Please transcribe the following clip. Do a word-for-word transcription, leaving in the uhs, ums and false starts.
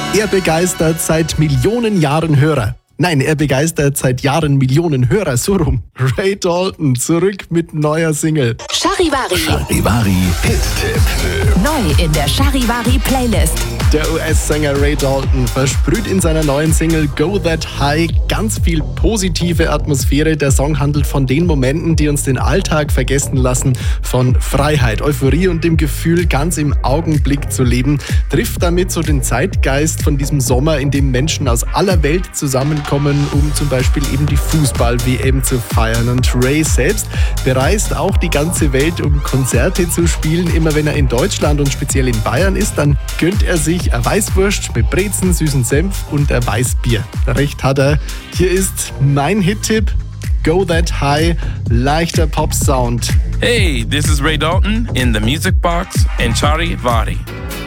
Er begeistert seit Millionen Jahren Hörer. Nein, er begeistert seit Jahren Millionen Hörer, so rum. Ray Dalton, zurück mit neuer Single. Charivari. Charivari Hit-Tipp. Neu in der Charivari Playlist. Der U S-Sänger Ray Dalton versprüht in seiner neuen Single Go That High ganz viel positive Atmosphäre. Der Song handelt von den Momenten, die uns den Alltag vergessen lassen, von Freiheit, Euphorie und dem Gefühl, ganz im Augenblick zu leben. Trifft damit so den Zeitgeist von diesem Sommer, in dem Menschen aus aller Welt zusammenkommen, um zum Beispiel eben die Fußball-W M zu feiern. Und Ray selbst bereist auch die ganze Welt, um Konzerte zu spielen. Immer wenn er in Deutschland und speziell in Bayern ist, dann gönnt er sich eine Weißwurst mit Brezen, süßen Senf und ein Weißbier. Recht hat er. Hier ist mein Hit-Tipp. Go That High, leichter Pop-Sound. Hey, this is Ray Dalton in the Music Box and Charivari.